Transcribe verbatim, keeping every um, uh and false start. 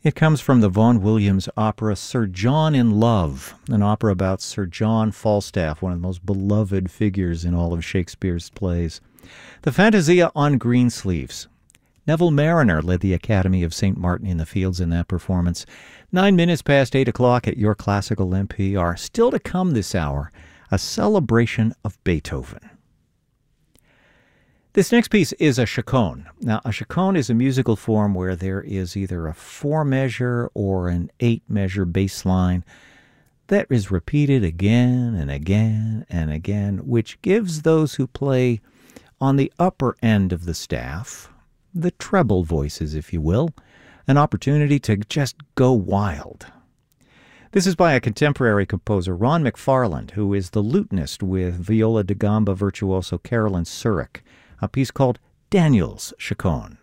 It comes from the Vaughan Williams opera Sir John in Love, an opera about Sir John Falstaff, one of the most beloved figures in all of Shakespeare's plays. The Fantasia on Greensleeves. Neville Mariner led the Academy of Saint Martin in the Fields in that performance. Nine minutes past eight o'clock at your classical N P R. Still to come this hour, a celebration of Beethoven. This next piece is a chaconne. Now, a chaconne is a musical form where there is either a four-measure or an eight-measure bass line that is repeated again and again and again, which gives those who play on the upper end of the staff, the treble voices, if you will, an opportunity to just go wild. This is by a contemporary composer, Ron McFarland, who is the lutenist with viola da gamba virtuoso Carolyn Surik, a piece called Daniel's Chaconne.